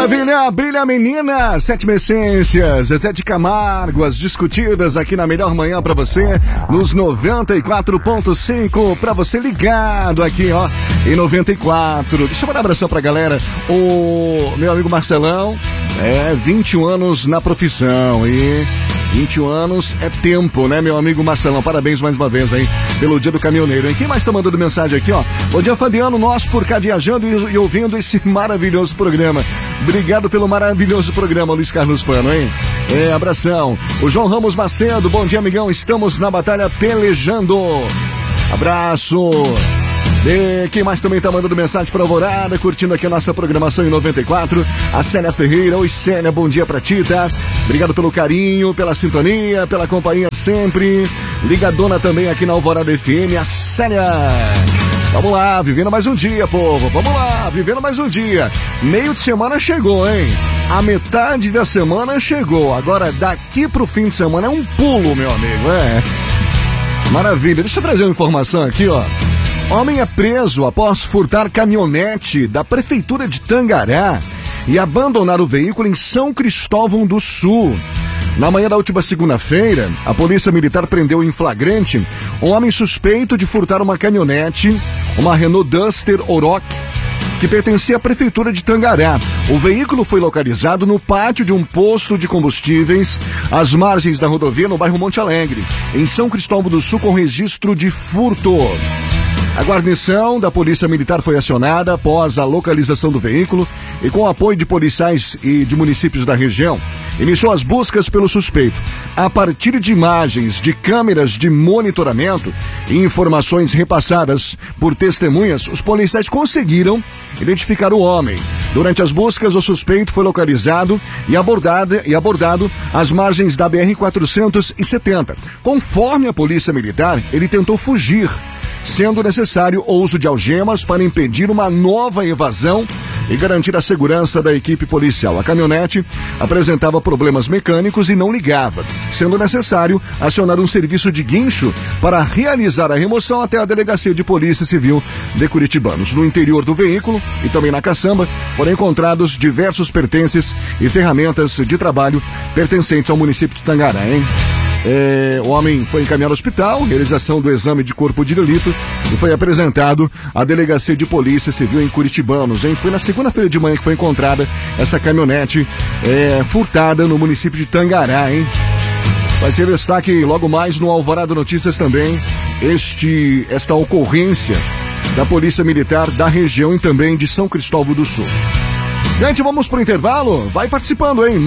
Maravilha, brilha menina, Sétima Essências, Zezé de Camargo, as discutidas aqui na melhor manhã pra você, nos 94.5, pra você ligado aqui, ó, em 94. Deixa eu mandar um abração pra galera, o meu amigo Marcelão, 21 anos na profissão e 21 anos é tempo, né, meu amigo Marcelão? Parabéns mais uma vez aí pelo Dia do Caminhoneiro, hein? Quem mais tá mandando mensagem aqui, ó? Bom dia, Fabiano, nós por cá viajando e ouvindo esse maravilhoso programa. Obrigado pelo maravilhoso programa, Luiz Carlos Pano, hein? Abração. O João Ramos Macedo, bom dia, amigão. Estamos na batalha pelejando. Abraço. E quem mais também tá mandando mensagem pra Alvorada, curtindo aqui a nossa programação em 94, a Célia Ferreira. Oi, Célia, bom dia pra ti, tá? Obrigado pelo carinho, pela sintonia, pela companhia sempre. Ligadona também aqui na Alvorada FM, a Célia. Vamos lá, vivendo mais um dia, povo. Vamos lá, vivendo mais um dia. Meio de semana chegou, hein? A metade da semana chegou. Agora, daqui pro fim de semana é um pulo, meu amigo, Maravilha. Deixa eu trazer uma informação aqui, ó. Homem é preso após furtar caminhonete da Prefeitura de Tangará e abandonar o veículo em São Cristóvão do Sul. Na manhã da última segunda-feira, a Polícia Militar prendeu em flagrante um homem suspeito de furtar uma caminhonete, uma Renault Duster Oroch, que pertencia à Prefeitura de Tangará. O veículo foi localizado no pátio de um posto de combustíveis, às margens da rodovia no bairro Monte Alegre, em São Cristóvão do Sul, com registro de furto. A guarnição da Polícia Militar foi acionada após a localização do veículo e, com o apoio de policiais e de municípios da região, iniciou as buscas pelo suspeito. A partir de imagens de câmeras de monitoramento e informações repassadas por testemunhas, os policiais conseguiram identificar o homem. Durante as buscas, o suspeito foi localizado e abordado às margens da BR-470. Conforme a Polícia Militar, ele tentou fugir, sendo necessário o uso de algemas para impedir uma nova evasão e garantir a segurança da equipe policial. A caminhonete apresentava problemas mecânicos e não ligava, sendo necessário acionar um serviço de guincho para realizar a remoção até a Delegacia de Polícia Civil de Curitibanos. No interior do veículo e também na caçamba foram encontrados diversos pertences e ferramentas de trabalho pertencentes ao município de Tangará, hein? O homem foi encaminhado ao hospital, realização do exame de corpo de delito e foi apresentado à Delegacia de Polícia Civil em Curitibanos, hein? Foi na segunda-feira de manhã que foi encontrada essa caminhonete furtada no município de Tangará, hein? Vai ser destaque logo mais no Alvorada Notícias também esta ocorrência da Polícia Militar da região e também de São Cristóvão do Sul. Gente, vamos pro intervalo? Vai participando, hein?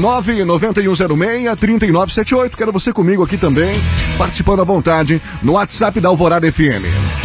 99106-3978. Quero você comigo aqui também, participando à vontade no WhatsApp da Alvorada FM.